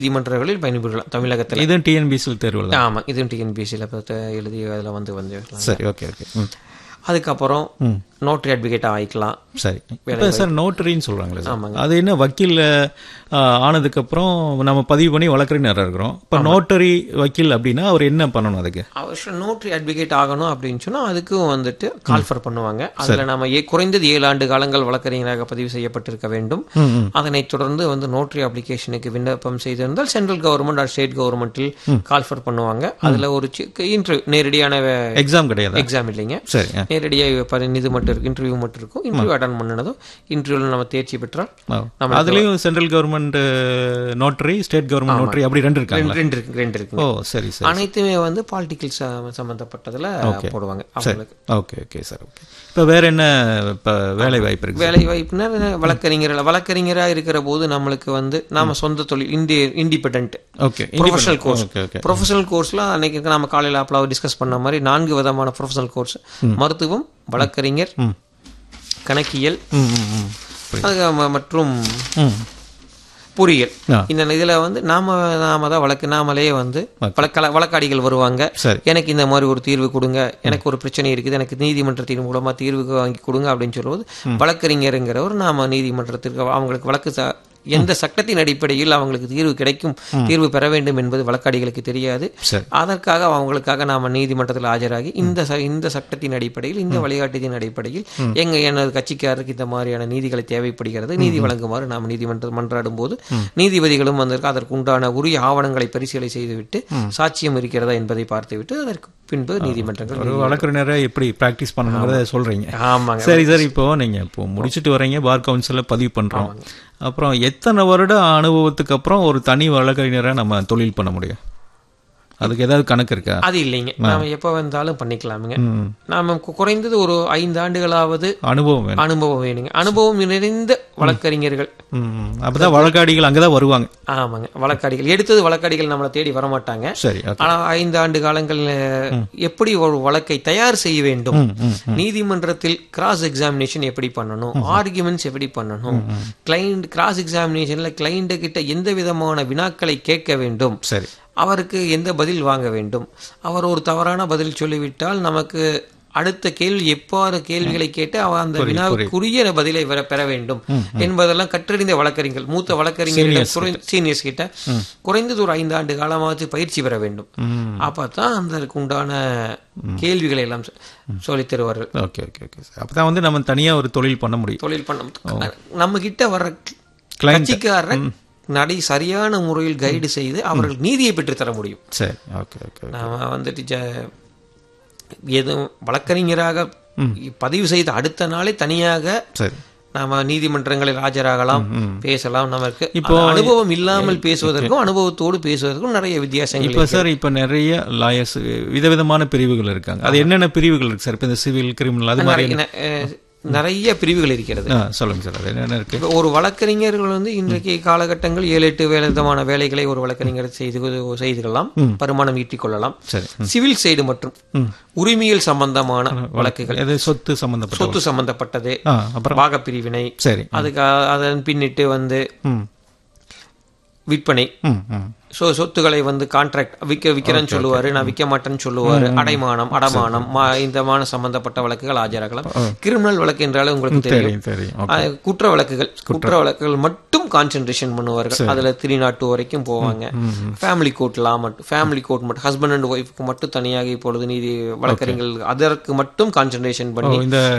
நீதிமன்றங்களில் பணிபுரியலாம் தமிழகத்தில். இது டிஎன்பிஎஸ்சி தேர்வு. ஆமாம், இதுவும் டிஎன்பிஎஸ்சியில் எழுதி அதில் வந்து சரி, ஓகே ஓகே. அதுக்கப்புறம் நோட்டரி அட்வொகேட் ஆகிக்கலாம். சரி, இப்போ சார் நோட்டரின்னு சொல்கிறாங்களே சார், ஆமாங்க. அது என்ன வக்கீல் ஆனதுக்கப்புறம் நம்ம பதிவு பண்ணி வழக்கறிஞராக இருக்கிறோம். இப்போ நோட்டரி வக்கீல் அப்படின்னா அவர் என்ன பண்ணணும்? அதுக்கு அவசியம் நோட்டரி அட்வொகேட் ஆகணும் அப்படின்னு சொன்னால் அதுக்கும் வந்துட்டு கால்ஃபர் பண்ணுவாங்க. அதில் நம்ம குறைந்தது 7 ஆண்டு காலங்கள் வழக்கறிஞராக பதிவு செய்யப்பட்டிருக்க வேண்டும். அதனைத் தொடர்ந்து வந்து நோட்டரி அப்ளிகேஷனுக்கு விண்ணப்பம் செய்திருந்தால் சென்ட்ரல் கவர்மெண்ட் ஆர் ஸ்டேட் கவர்மெண்ட்டில் கால்ஃபர் பண்ணுவாங்க. அதில் ஒரு இன்டர்வியூ, நேரடியான எக்ஸாம் கிடையாது, எக்ஸாம் இல்லைங்க, சரி, நேரடியாக இது மட்டும் இருக்கு, இன்டர்வியூ மட்டும் இருக்கும். இன்டர்வியூ அட்டன் பண்ணனதும் இன்டர்வியூவில் நம்ம தேர்ச்சி பெற்றால் அதுலயும் central government notary, state government notary அப்படி ரெண்டு இருக்கு. ஓ சரி சரி. அனைத்துமே வந்து பாலிட்டிக்கல் சம்பந்தப்பட்டதுல போடுவாங்க அவங்களுக்கு. Okay okay sir, okay. இப்போ வேற என்ன இப்போ வேலை வாய்ப்பு இருக்கு? வேலை வாய்ப்புனா வழக்கறிஞராக இருக்கிற போது நம்மளுக்கு வந்து நாம சொந்த தொழில் இண்டிபெண்டன்ட் ப்ரொஃபஷனல் கோர்ஸ். ப்ரொஃபஷனல் கோர்ஸ்ல அன்னைக்கு நம்ம காலையில் அப்பலாம் டிஸ்கஸ் பண்ண மாதிரி 4 விதமான ப்ரொஃபஷனல் கோர்ஸ்: மருத்துவம், வழக்கறிஞர், கணக்கியல் மற்றும் பொறியியல். இந்த இதுல வந்து நாம தான் நாமளே வந்து வழக்காடிகள் வருவாங்க. எனக்கு இந்த மாதிரி ஒரு தீர்வு கொடுங்க, எனக்கு ஒரு பிரச்சனை இருக்குது, எனக்கு நீதிமன்றத்தின் மூலமா தீர்வு வாங்கி கொடுங்க அப்படின்னு சொல்லும்போது வழக்கறிஞருங்கிறவர் நாம நீதிமன்றத்திற்கு அவங்களுக்கு வழக்கு எந்த சட்டத்தின் அடிப்படையில் அவங்களுக்கு தீர்வு கிடைக்கும், தீர்வு பெற வேண்டும் என்பது வழக்காடிகளுக்கு தெரியாது. அதற்காக அவங்களுக்காக நாம நீதிமன்றத்தில் ஆஜராகி இந்த சட்டத்தின் அடிப்படையில், இந்த வழிகாட்டுதின் அடிப்படையில் எனது கட்சிக்காரருக்கு இந்த மாதிரியான நீதிகளை தேவைப்படுகிறது, நீதி வழங்குமாறு நாம் நீதிமன்றம் மன்றாடும் போது நீதிபதிகளும் வந்திருக்கு அதற்கு உண்டான உரிய ஆவணங்களை பரிசீலனை செய்துவிட்டு சாட்சியம் இருக்கிறதா என்பதை பார்த்துவிட்டு அதற்கு பின்பு நீதிமன்றங்கள் ஒரு வழக்கறிஞரை எப்படி பிராக்டிஸ் பண்ணணுங்கிறத சொல்றீங்க. ஆமாங்க. சரி சார், இப்போ நீங்க இப்போ முடிச்சுட்டு வரீங்க, பார் கவுன்சில பதிவு பண்றோம், அப்புறம் எத்தனை வருட அனுபவத்துக்கு அப்புறம் ஒரு தனி வழக்கறிஞரை நம்ம தொழில் பண்ண முடியும்? அதுக்கு ஏதாவது கணக்கு இருக்கா? அது இல்லைங்க, நாம எப்ப வந்தாலும் பண்ணிக்கலாமுங்க. நாம குறைந்தது ஒரு 5 ஆண்டுகளாவது அனுபவம் வேணுங்க. அனுபவம் நிறைந்த வழக்கறிஞர்கள், அப்பதான் வழக்காடிகள் அங்கதான் வருவாங்க. ஆமாங்க, வழக்காடிகள் எடுத்தது வழக்காடிகள் நம்மளை தேடி வரமாட்டாங்க. சரி, ஆனா 5 ஆண்டு காலங்கள் எப்படி ஒரு வழக்கை தயார் செய்ய வேண்டும், நீதிமன்றத்தில் கிராஸ் எக்ஸாமினேஷன் எப்படி பண்ணணும், ஆர்குமெண்ட்ஸ் எப்படி பண்ணணும், கிளைண்ட் கிராஸ் எக்ஸாமினேஷன்ல கிளைண்ட் கிட்ட எந்த விதமான வினாக்களை கேட்க வேண்டும், சரி, அவருக்கு எந்த பதில் வாங்க வேண்டும், அவர் ஒரு தவறான பதில் சொல்லிவிட்டால் நமக்கு அடுத்த கேள்வி எவ்வாறு கேள்விகளை கேட்டு அவர் அந்த வினாவுக்குரிய பதிலை பெற வேண்டும் என்பதெல்லாம் கற்றறிந்த வழக்கறிஞர்கள், மூத்த வழக்கறிஞர்கள், சீனியர்ஸ் கிட்ட குறைந்தது ஒரு 5 ஆண்டு காலமாவது பயிற்சி பெற வேண்டும். அப்பதான் அதற்கு உண்டான கேள்விகளை எல்லாம் சொல்லி தருவார்கள். Okay okay okay. அப்பதான் வந்து நம்ம தனியா ஒரு தொழில் பண்ண முடியும். நம்ம கிட்ட வர்ற கட்சிக்காரர் சரியான முறையில் கைடு செய்து அவர்கள் நீதியை பெற்று தர முடியும். சரி, ஓகே ஓகே. நாம வந்துட்டு எதுவும் வழக்கறிஞராக பதிவு செய்த அடுத்த நாளே தனியாக நாம நீதிமன்றங்களில் ஆஜராகலாம், பேசலாம். நமக்கு இப்போ அனுபவம் இல்லாமல் பேசுவதற்கும் அனுபவத்தோடு பேசுவதற்கும் நிறைய வித்தியாசங்கள். இப்போ சார், இப்போ நிறைய லாயர்ஸ் விதவிதமான பிரிவுகள் இருக்காங்க. அது என்னென்ன பிரிவுகள் இருக்கு சார்? இப்போ இந்த சிவில், கிரிமினல், அது மாதிரி நிறைய பிரிவுகள் இருக்கிறது. சொல்லுங்க சார், அது என்ன இருக்கு? ஒரு வழக்கறிஞர்கள் வந்து இன்றைக்கு காலகட்டங்கள் 7-8 விதமான வேலைகளை ஒரு வழக்கறிஞர் செய்துகொள்ளலாம், வருமானம் ஈட்டிக் கொள்ளலாம். சிவில் சைடு மற்றும் உரிமையில் சம்பந்தமான வழக்குகள், சொத்து சம்பந்தப்பட்டது, பாகப்பிரிவினை, சரி, அதுக்கு அதன் பின்னிட்டு வந்து விற்பனை, சொத்துக்களை வந்து கான்ட்ராக்ட் விற்கிறேன்னு சொல்லுவாரு, நான் விற்க மாட்டேன்னு சொல்லுவாரு, அடமானம் இந்த சம்பந்தப்பட்ட வழக்குகள் ஆஜராகலாம். கிரிமினல் வழக்கு என்றாலும் உங்களுக்கு தெரியும், குற்ற வழக்குகள் மட்டும் கான்சென்ட்ரேஷன் பண்ணுவார்கள். அதுல 302 வரைக்கும் போவாங்க. ஃபேமிலி கோர்ட் மட்டும் ஹஸ்பண்ட் அண்ட் ஒய்ஃப்க்கு மட்டும் தனியாக இப்பொழுது நீதி வழக்கறிஞர்கள் அதற்கு மட்டும் கான்சென்ட்ரேஷன் பண்ணி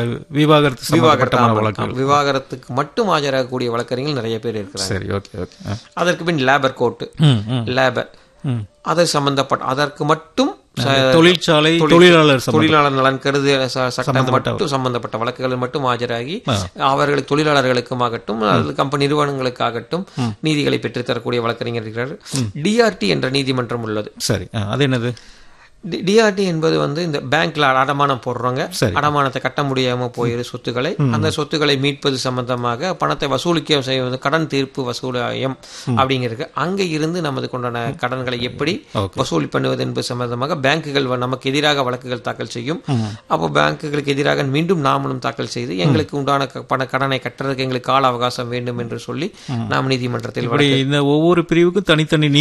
விவாகரத்துக்கு மட்டும் ஆஜராகக்கூடிய வழக்கறிஞர்கள் நிறைய பேர் இருக்கிறாங்க. அதற்கு பின் லேபர் கோர்ட், அதை சம்பந்தப்பட்ட அதற்கு மட்டும் தொழிற்சாலை தொழிலாளர் நலன் கருது சட்டம் மட்டும் சம்பந்தப்பட்ட வழக்குகள் மட்டும் ஆஜராகி அவர்களுக்கு தொழிலாளர்களுக்குமாகட்டும் அல்லது கம்பெனி நிறுவனங்களுக்காகட்டும் நீதிகளை பெற்றுத்தரக்கூடிய வழக்கறிஞர் இருக்கிறார். டிஆர்டி என்ற நீதிமன்றம் உள்ளது. சரி, அது என்னது? டிஆர்டி என்பது வந்து இந்த பேங்க்ல அடமானம் போடுறவங்க, அடமானத்தை கட்ட முடியாம போயிரு சொத்துக்களை, அந்த சொத்துக்களை மீட்பது சம்பந்தமாக பணத்தை வசூலிக்க செய்வது கடன் தீர்ப்பு வசூலியம் அப்படிங்கிறது. அங்க இருந்து நமது கொண்டான கடன்களை எப்படி வசூல் பண்ணுவது என்பது சம்பந்தமாக பேங்குகள் நமக்கு எதிராக வழக்குகள் தாக்கல் செய்யும். அப்போ பேங்குகளுக்கு எதிராக மீண்டும் நாமளும் தாக்கல் செய்து எங்களுக்கு உண்டான கடனை கட்டுறதுக்கு எங்களுக்கு கால அவகாசம் வேண்டும் என்று சொல்லி நாம் நீதிமன்றத்தில் இந்த ஒவ்வொரு பிரிவுக்கும் தனித்தனி